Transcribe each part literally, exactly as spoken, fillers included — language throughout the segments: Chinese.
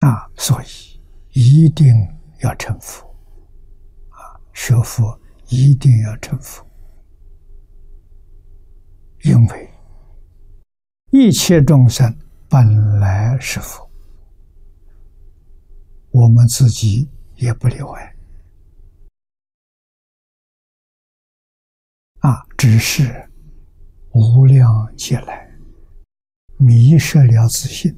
啊，所以一定要成佛啊！学佛一定要成佛，因为一切众生本来是佛，我们自己也不例外啊！只是无量劫来迷失了自信。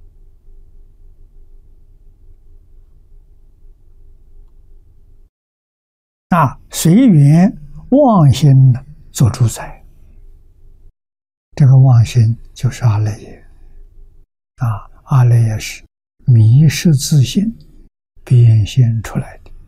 啊，随缘妄心做主宰，这个妄心就是阿赖耶。啊，阿赖耶是迷失自信变现出来的。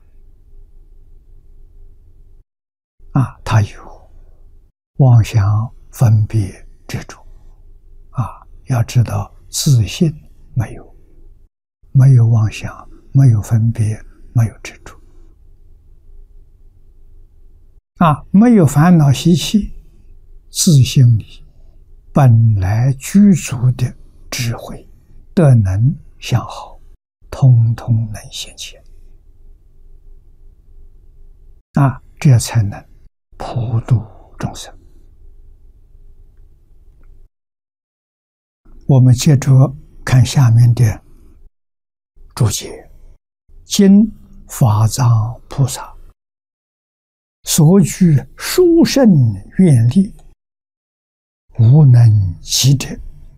啊，它有妄想、分别、执着。啊，要知道自信没有，没有妄想，没有分别，没有执着。啊，没有烦恼习气，自性里本来具足的智慧、德能、相好，通通能现前。啊，这才能普度众生。我们接着看下面的注解：今法藏菩萨所具殊胜愿力，无能及者，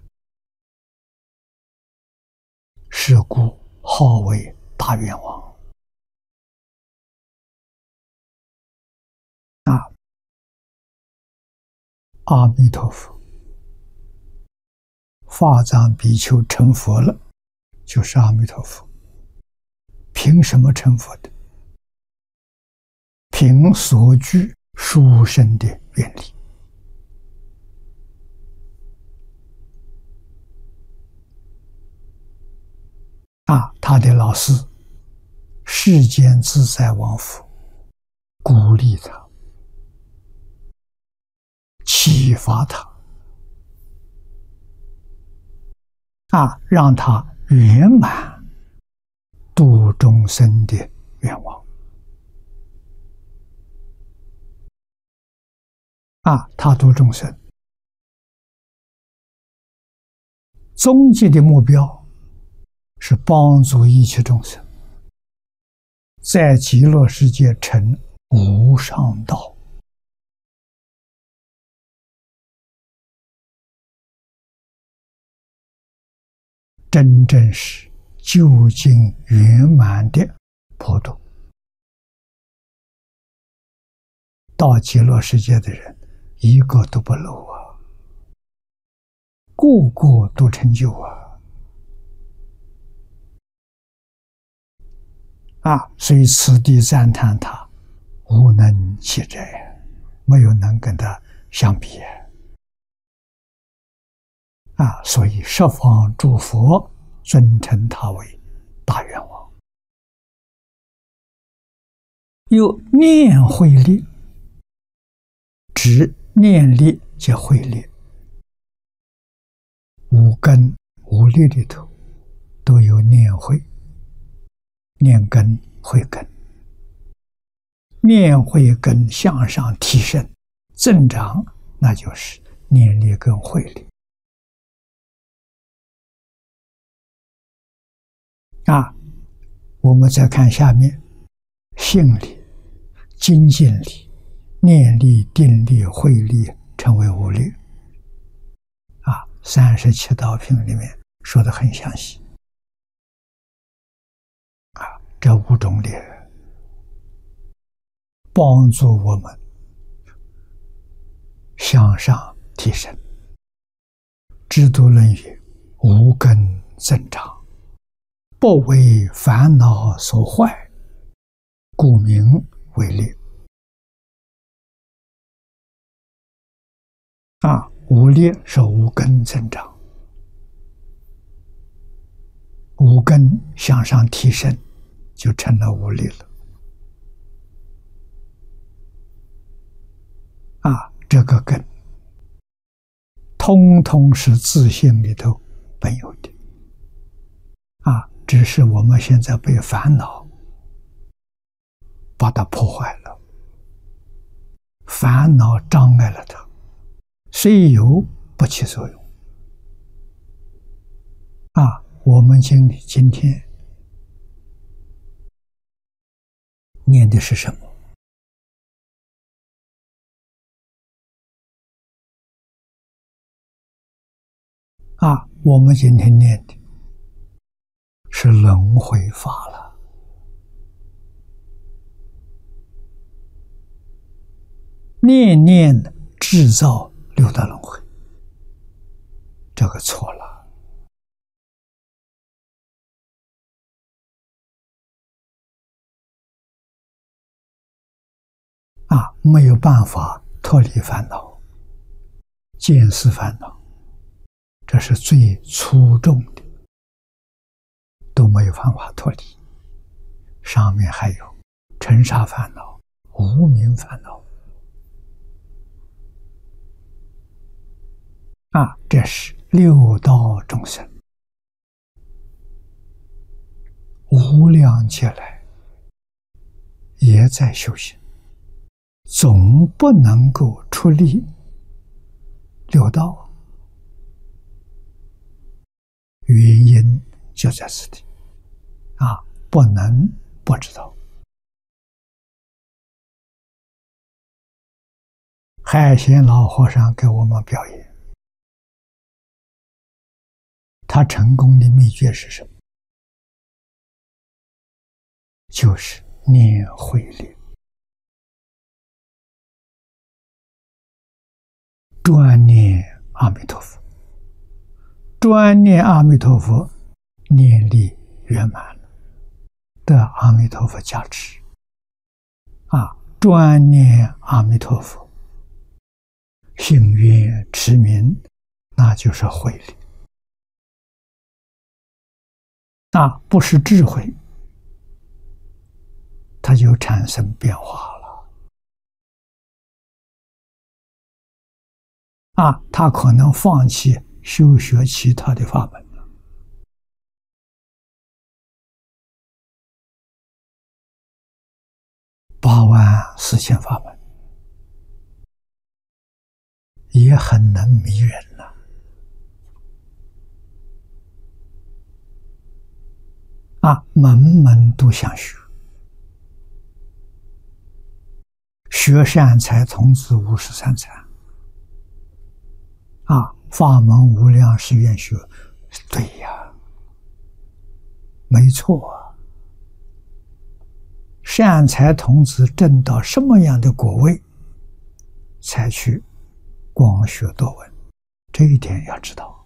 是故号为大愿王。啊，阿弥陀佛，法藏比丘成佛了，就是阿弥陀佛。凭什么成佛的？凭所具殊胜的愿力。啊，他的老师世间自在王佛鼓励他，启发他，啊，让他圆满度众生的愿望。啊，他度众生终极的目标是帮助一切众生在极乐世界成无上道。真正是究竟圆满的普度。到极乐世界的人一个都不漏啊，个个都成就啊！啊，所以此地赞叹他无能及者，没有能跟他相比啊！所以十方诸佛尊称他为大愿王。有念慧力，指念力及慧力，五根五力里头都有念慧、念根、慧根。念慧根向上提升增长，那就是念力跟慧力。啊，我们再看下面，性力、精进力、念力、定力、慧力成为五力。啊，三十七道品里面说得很详细。啊，这五种力帮助我们向上提升。知度论语：无根增长，不为烦恼所坏，故名为力。啊，五力是无根增长，五根向上提升，就成了五力了。啊，这个根通通是自性里头本有的。啊， 只是我们现在被烦恼把它破坏了，烦恼障碍了它，虽有不起作用。啊，我们今今天念的是什么？啊，我们今天念的是轮回法了。念念制造六道轮回，这个错了。啊，没有办法脱离烦恼，见思烦恼，这是最粗重的，都没有办法脱离。上面还有尘沙烦恼、无明烦恼。啊，这是六道众生无量劫来也在修行，总不能够出离六道，原因就在此地啊，不能不知道。海贤老和尚给我们表演，他成功的秘诀是什么？就是念慧力，专念阿弥陀佛，专念阿弥陀佛，念力圆满了，得阿弥陀佛加持。啊，专念阿弥陀佛，信愿持名，那就是慧力。那不是智慧，它就产生变化了。啊，他可能放弃修学其他的法门了。八万四千法门也很能迷人了。啊，门门都想学，学善财童子五十三参。啊，法门无量誓愿学，对呀，没错啊。善财童子证到什么样的果位，才去广学多闻，这一点要知道。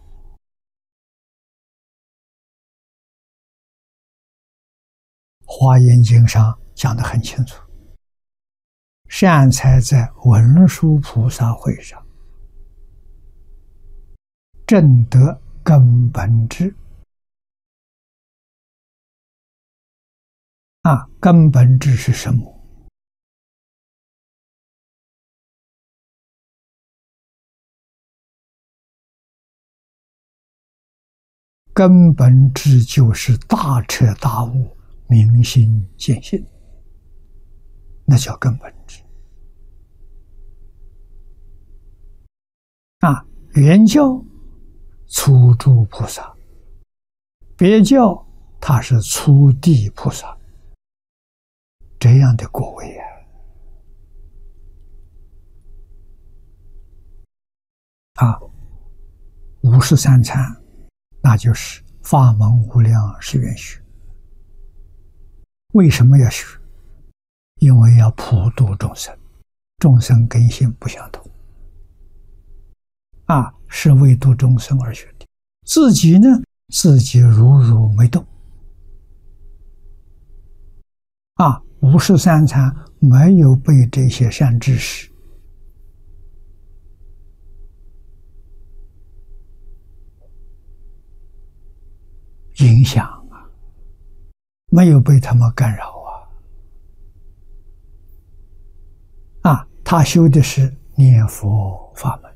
华严经上讲得很清楚，善财在文殊菩萨会上证得根本智。啊，根本智是什么？根本智就是大彻大悟，明心见性，那叫根本智。啊，原教初住菩萨，别教他是初地菩萨，这样的果位啊！啊，五十三参，那就是法门无量誓愿学。为什么要学？因为要普度众生，众生根性不相同，啊，是为度众生而学的。自己呢，自己如如没动。啊，五十三参没有被这些善知识影响啊，没有被他们干扰啊。啊，他修的是念佛法门。